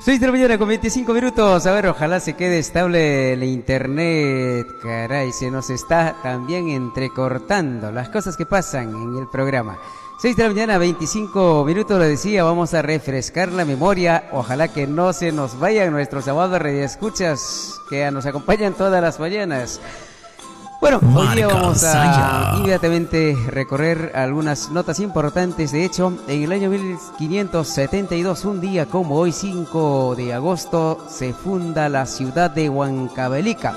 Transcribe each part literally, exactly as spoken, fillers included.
seis de la mañana con veinticinco minutos. A ver, ojalá se quede estable el internet. Caray, se nos está también entrecortando las cosas que pasan en el programa. seis de la mañana, veinticinco minutos, lo decía, vamos a refrescar la memoria. Ojalá que no se nos vayan nuestros amados radioescuchas que nos acompañan todas las mañanas. Bueno, hoy día vamos a inmediatamente recorrer algunas notas importantes. De hecho, en el año mil quinientos setenta y dos, un día como hoy, cinco de agosto, se funda la ciudad de Huancavelica.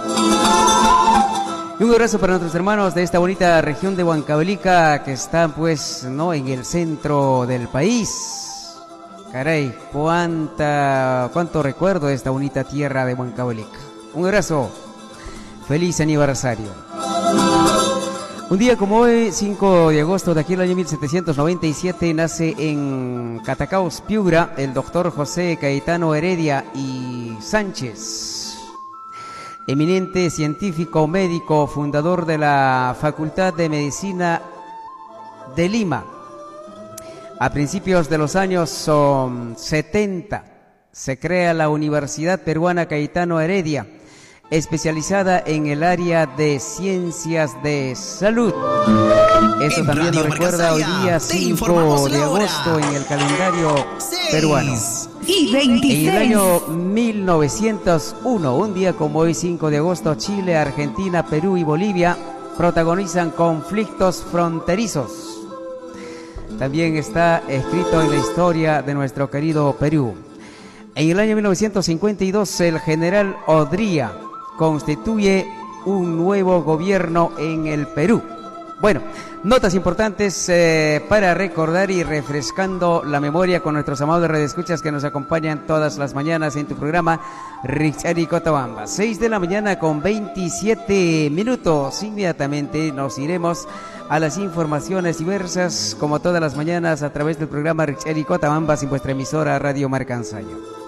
Y un abrazo para nuestros hermanos de esta bonita región de Huancavelica que están pues no en el centro del país. Caray, cuánta, cuánto recuerdo de esta bonita tierra de Huancavelica. Un abrazo, feliz aniversario. Un día como hoy, cinco de agosto de aquel año mil setecientos noventa y siete, nace en Catacaos, Piura, el doctor José Cayetano Heredia y Sánchez. Eminente científico médico, fundador de la Facultad de Medicina de Lima. A principios de los años um, setenta se crea la Universidad Peruana Cayetano Heredia, especializada en el área de ciencias de salud. Esto en también Radio nos recuerda hoy día cinco de agosto en el calendario peruano. Y veintiséis. En el año mil novecientos uno, un día como hoy, cinco de agosto, Chile, Argentina, Perú y Bolivia protagonizan conflictos fronterizos. También está escrito en la historia de nuestro querido Perú. En el año mil novecientos cincuenta y dos, el general Odría constituye un nuevo gobierno en el Perú. Bueno, notas importantes eh, para recordar y refrescando la memoria con nuestros amados radioescuchas que nos acompañan todas las mañanas en tu programa Richari Cotabamba. seis de la mañana con veintisiete minutos. Inmediatamente nos iremos a las informaciones diversas como todas las mañanas a través del programa Richari Cotabamba en vuestra emisora Radio Marcansayo.